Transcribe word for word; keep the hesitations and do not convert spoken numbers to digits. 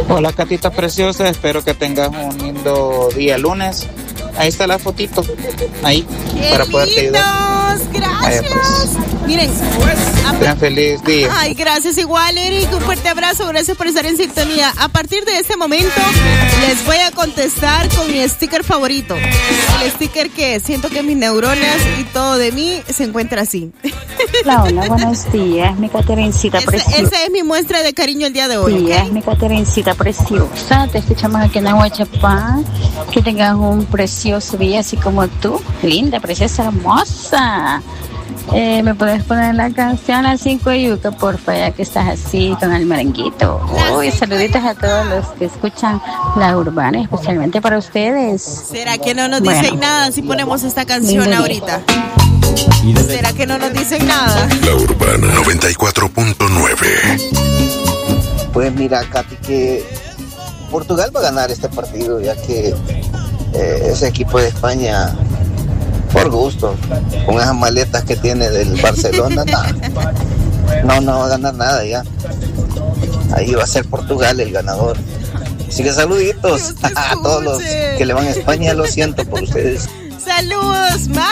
Hola, Catita preciosa, espero que tengas un lindo día lunes. Ahí está la fotito, ahí, ¡Qué para poderte ayudar. Gracias. Vaya, pues. Miren, Ten feliz día. Ay, gracias igual, Eric. Un fuerte abrazo, gracias por estar en sintonía. A partir de este momento les voy a contestar con mi sticker favorito. El sticker que siento que mis neuronas y todo de mí se encuentra así. Hola, hola, buenos días, mi Caterincita preciosa. Esa es mi muestra de cariño el día de hoy. Días, ¿okay? Mi Caterincita preciosa. Te escuchamos aquí en Aguachapán. Que tengas un precioso día así como tú. Linda, preciosa, hermosa. Eh, ¿Me puedes poner la canción Las Cinco Yuca, porfa, ya que estás así con el merenguito? Uy, saluditos a todos los que escuchan La Urbana, especialmente para ustedes. ¿Será que no nos dicen bueno, nada si ponemos esta canción ahorita? ¿Será que no nos dicen nada? La Urbana noventa y cuatro punto nueve. Pues mira, Katy, que Portugal va a ganar este partido, ya que eh, ese equipo de España, por gusto, con esas maletas que tiene del Barcelona, no, no, no va a ganar nada ya. Ahí va a ser Portugal el ganador. Así que saluditos a todos los que le van a España, lo siento por ustedes. Saludos,